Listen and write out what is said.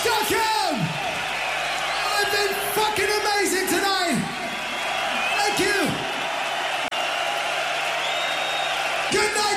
Stockholm! I've been fucking amazing tonight! Thank you! Good night!